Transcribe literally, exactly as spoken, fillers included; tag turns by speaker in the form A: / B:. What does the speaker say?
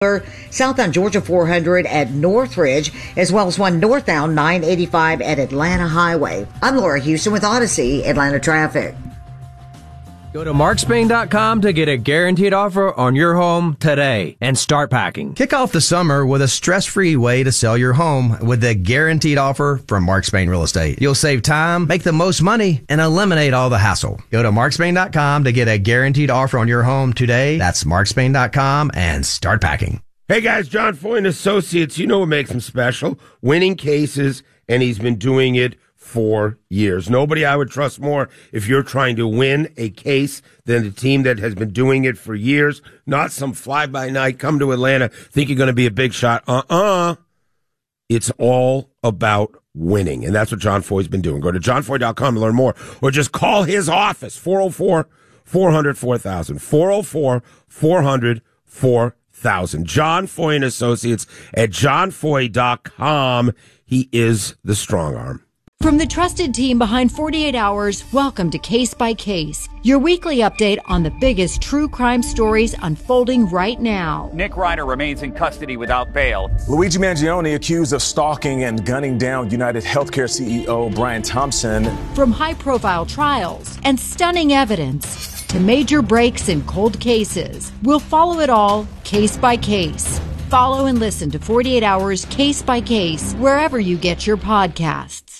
A: South on Georgia four hundred at Northridge, as well as one northbound nine eighty-five at Atlanta Highway. I'm Laura Houston with Odyssey Atlanta Traffic.
B: Go to mark spain dot com to get a guaranteed offer on your home today and start packing.
C: Kick off the summer with a stress-free way to sell your home with the guaranteed offer from Mark Spain Real Estate. You'll save time, make the most money, and eliminate all the hassle. Go to mark spain dot com to get a guaranteed offer on your home today. That's mark spain dot com and start packing.
D: Hey guys, John Foy and Associates, you know what makes him special? Winning cases, and he's been doing it for years. Nobody I would trust more if you're trying to win a case than the team that has been doing it for years. Not some fly-by-night, come to Atlanta, think you're going to be a big shot. Uh-uh. It's all about winning, and that's what John Foy's been doing. Go to john foy dot com to learn more, or just call his office, four oh four, four hundred, four thousand, four oh four, four hundred, four thousand. John Foy and Associates at john foy dot com. He is the strong arm.
E: From the trusted team behind forty-eight hours, welcome to Case by Case, your weekly update on the biggest true crime stories unfolding right now.
F: Nick Reiner remains in custody without bail.
G: Luigi Mangione accused of stalking and gunning down United Healthcare C E O Brian Thompson.
E: From high-profile trials and stunning evidence to major breaks in cold cases, we'll follow it all case by case. Follow and listen to forty-eight hours Case by Case wherever you get your podcasts.